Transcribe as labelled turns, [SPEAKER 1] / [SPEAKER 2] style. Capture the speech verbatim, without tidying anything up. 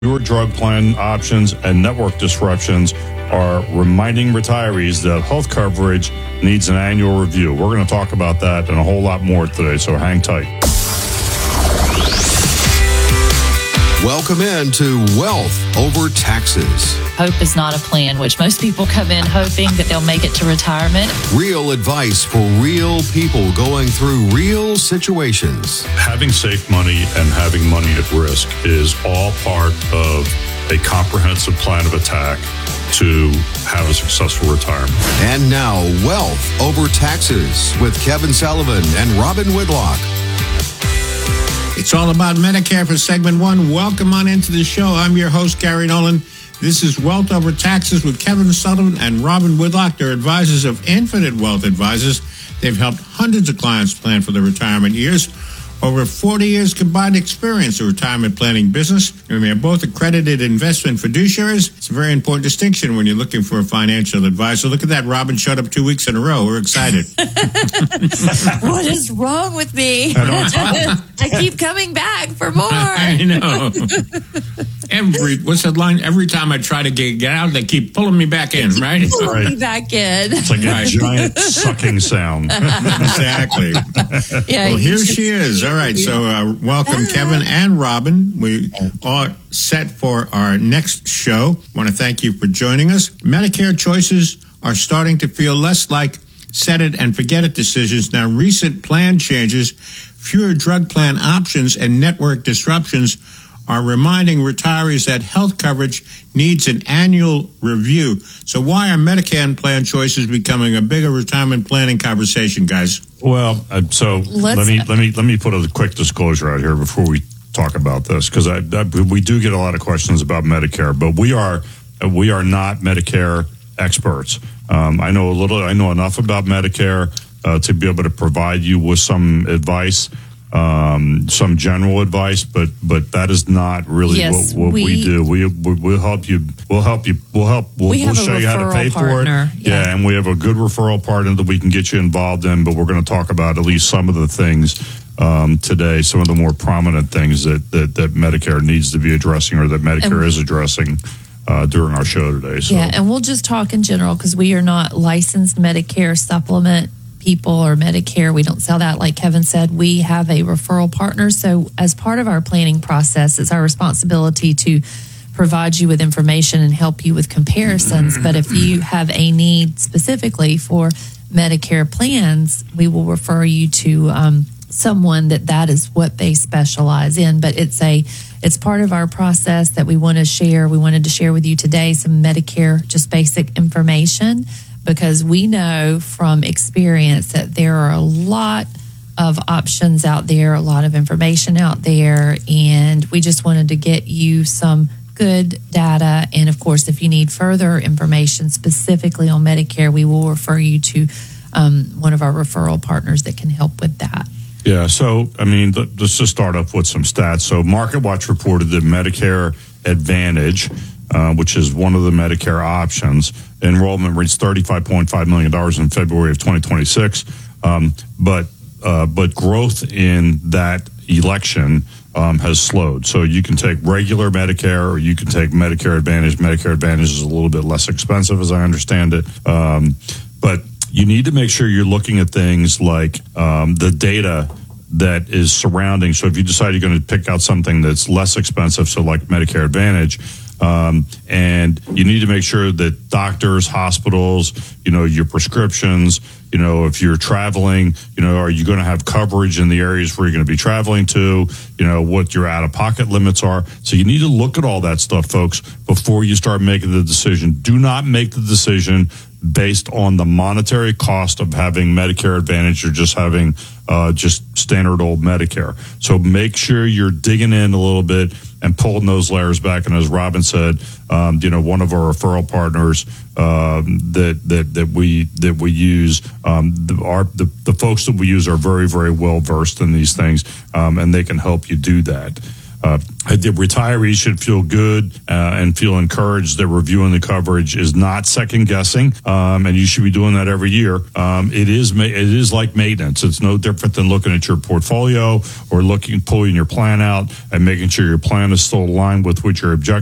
[SPEAKER 1] Your drug plan options and network disruptions are reminding retirees that health coverage needs an annual review. We're going to talk about that and a whole lot more today, so hang tight.
[SPEAKER 2] Welcome in to Wealth Over Taxes.
[SPEAKER 3] Hope is not a plan, which most people come in hoping that they'll make it to retirement.
[SPEAKER 2] Real advice for real people going through real situations.
[SPEAKER 1] Having safe money and having money at risk is all part of a comprehensive plan of attack to have a successful retirement.
[SPEAKER 2] And now, Wealth Over Taxes with Kevin Sullivan and Robin Whitlock.
[SPEAKER 4] It's all about Medicare for segment one. Welcome on into the show. I'm your host, Gary Nolan. This is Wealth Over Taxes with Kevin Sullivan and Robin Whitlock. They're advisors of Infinite Wealth Advisors. They've helped hundreds of clients plan for their retirement years. Over forty years combined experience in retirement planning business. And they're both accredited investment fiduciaries. It's a very important distinction when you're looking for a financial advisor. Look at that. Robin showed up two weeks in a row. We're excited.
[SPEAKER 3] What is wrong with me?
[SPEAKER 4] I,
[SPEAKER 3] I keep coming back for more.
[SPEAKER 4] I know. Every, what's that line? Every time I try to get, get out, they keep pulling me back in, right?
[SPEAKER 3] Pulling
[SPEAKER 1] Right.
[SPEAKER 3] me back in.
[SPEAKER 1] It's like a giant sucking sound.
[SPEAKER 4] Exactly.
[SPEAKER 3] Yeah,
[SPEAKER 4] Well,
[SPEAKER 3] you
[SPEAKER 4] here
[SPEAKER 3] should-
[SPEAKER 4] she is. All right. So uh, welcome,
[SPEAKER 3] Hi.
[SPEAKER 4] Kevin and Robin. We are set for our next show. Want to thank you for joining us. Medicare choices are starting to feel less like set it and forget it decisions. Now, recent plan changes, fewer drug plan options, and network disruptions are reminding retirees that health coverage needs an annual review. So why are Medicare plan choices becoming a bigger retirement planning conversation, guys?
[SPEAKER 1] Well, uh, so
[SPEAKER 3] Let's-
[SPEAKER 1] let me let me let me put a quick disclosure out here before we talk about this, because I, I we do get a lot of questions about Medicare, but we are we are not Medicare experts. Um, I know a little. I know enough about Medicare uh, to be able to provide you with some advice. Um, some general advice, but but that is not really
[SPEAKER 3] Yes,
[SPEAKER 1] what, what we,
[SPEAKER 3] we-
[SPEAKER 1] do. We, we we'll help you. We'll help you. We'll help. We'll,
[SPEAKER 3] We have
[SPEAKER 1] we'll
[SPEAKER 3] a
[SPEAKER 1] show you how to
[SPEAKER 3] referral
[SPEAKER 1] pay
[SPEAKER 3] partner,
[SPEAKER 1] for it.
[SPEAKER 3] yeah.
[SPEAKER 1] Yeah, and we have a good referral partner that we can get you involved in. But we're going to talk about at least some of the things um, today. Some of the more prominent things that that, that Medicare needs to be addressing, or that Medicare
[SPEAKER 3] And-
[SPEAKER 1] is addressing uh, during our show today. So.
[SPEAKER 3] Yeah, and we'll just talk in general because we are not licensed Medicare supplement people or Medicare. We don't sell that. Like Kevin said, we have a referral partner. So as part of our planning process, it's our responsibility to provide you with information and help you with comparisons. But if you have a need specifically for Medicare plans, we will refer you to um, someone that that is what they specialize in. But it's a it's part of our process that we want to share. We wanted to share with you today some Medicare, just basic information, because we know from experience that there are a lot of options out there, a lot of information out there, and we just wanted to get you some good data. And of course, if you need further information specifically on Medicare, we will refer you to um, one of our referral partners that can help with that.
[SPEAKER 1] Yeah, so, I mean, th- let's just start off with some stats. So, MarketWatch reported that Medicare Advantage, uh, which is one of the Medicare options, enrollment reached thirty-five point five million dollars in February of twenty twenty-six. Um, but uh, but growth in that election um, has slowed. So, you can take regular Medicare or you can take Medicare Advantage. Medicare Advantage is a little bit less expensive, as I understand it. Um, but you need to make sure you're looking at things like um, the data that is surrounding. So if you decide you're going to pick out something that's less expensive, so like Medicare Advantage, um, and you need to make sure that doctors, hospitals, you know, your prescriptions, you know, if you're traveling, you know, are you going to have coverage in the areas where you're going to be traveling to, you know, what your out-of-pocket limits are. So you need to look at all that stuff, folks, before you start making the decision. Do not make the decision based on the monetary cost of having Medicare Advantage or just having uh, just standard old Medicare. So make sure you're digging in a little bit and pulling those layers back. And as Robin said, um, you know, one of our referral partners um, that that that we that we use, um, the, our the, the folks that we use are very very well versed in these things, um, and they can help you do that. Uh, the retirees should feel good uh, and feel encouraged that reviewing the coverage is not second guessing, um, and you should be doing that every year. Um, it is ma- it is like maintenance. It's no different than looking at your portfolio or looking pulling your plan out and making sure your plan is still aligned with what your objectives